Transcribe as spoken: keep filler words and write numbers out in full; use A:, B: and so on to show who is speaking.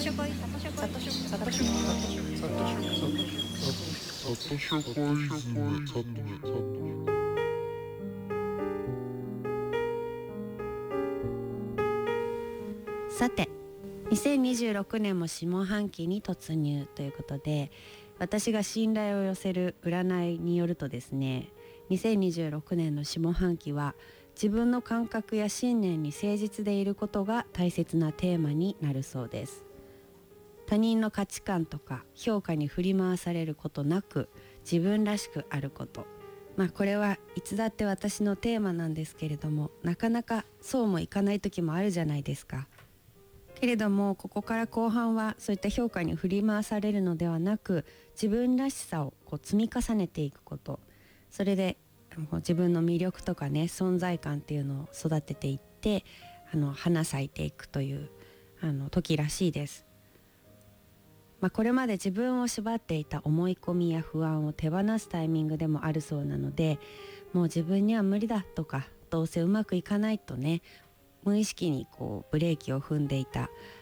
A: 書会サトショ会サトショサトショサトショさてにせんにじゅうろくねんも下半期に突入ということで、私が信頼を寄せる占いによるとですね、にせんにじゅうろくねんの下半期は自分の感覚や信念に誠実でいることが大切なテーマになるそうです。他人の価値観とか評価に振り回されることなく自分らしくあること、まあこれはいつだって私のテーマなんですけれども、なかなかそうもいかない時もあるじゃないですか。けれどもここから後半はそういった評価に振り回されるのではなく、自分らしさをこう積み重ねていくこと、それで自分の魅力とかね、存在感っていうのを育てていって、あの花咲いていくというあの時らしいです。まあ、これまで自分を縛っていた思い込みや不安を手放すタイミングでもあるそうなので、もう自分には無理だとか、どうせうまくいかないとね、無意識にこうブレーキを踏んでいた